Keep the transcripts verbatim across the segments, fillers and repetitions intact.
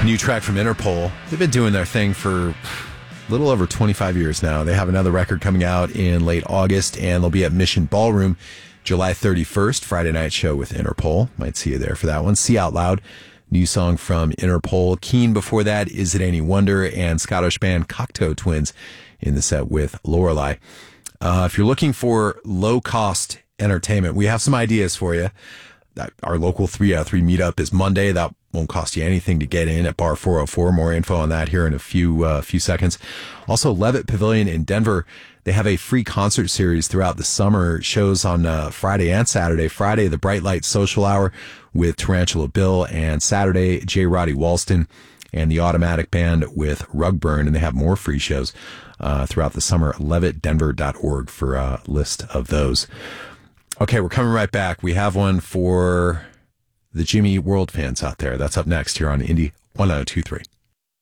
new track from Interpol. They've been doing their thing for a little over twenty-five years now. They have another record coming out in late August, and they'll be at Mission Ballroom July thirty-first, Friday night show with Interpol. Might see you there for that one. See Out Loud, new song from Interpol. Keen before that, Is It Any Wonder, and Scottish band Cocteau Twins in the set with Lorelei. Uh, if you're looking for low-cost entertainment, we have some ideas for you. Our local three oh three meetup is Monday. That won't cost you anything to get in at Bar four oh four. More info on that here in a few uh, few seconds. Also, Levitt Pavilion in Denver, they have a free concert series throughout the summer. Shows on uh, Friday and Saturday. Friday, the Bright Light Social Hour with Tarantula Bill, and Saturday, J. Roddy Walston and the Automatic Band with Rugburn, and they have more free shows uh, throughout the summer. levitt denver dot org for a list of those. Okay, we're coming right back. We have one for the Jimmy World fans out there. That's up next here on Indie one oh two three.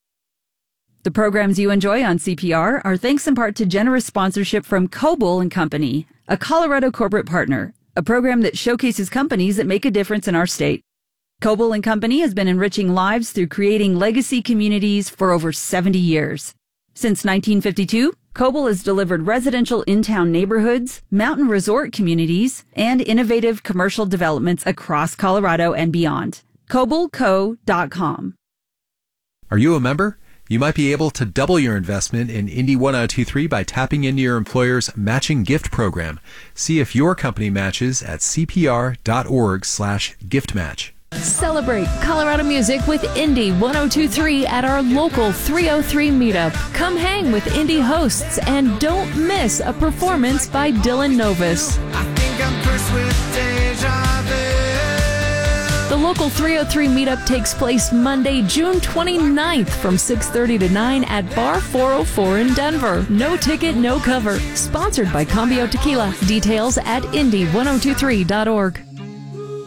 The programs you enjoy on C P R are thanks in part to generous sponsorship from Coble and Company, a Colorado corporate partner, a program that showcases companies that make a difference in our state. Coble and Company has been enriching lives through creating legacy communities for over seventy years. Since nineteen fifty-two, Coble has delivered residential in-town neighborhoods, mountain resort communities, and innovative commercial developments across Colorado and beyond. coble co dot com. Are you a member? You might be able to double your investment in Indie one oh two three by tapping into your employer's matching gift program. See if your company matches at cpr.org slash gift match. Celebrate Colorado music with Indie one oh two three at our local three oh three meetup. Come hang with Indie hosts and don't miss a performance by Dylan Novus. I think I'm cursed with deja vu. The local three oh three meetup takes place Monday, June twenty-ninth from six thirty to nine at Bar four oh four in Denver. No ticket, no cover. Sponsored by Cambio Tequila. Details at indie one oh two three dot org.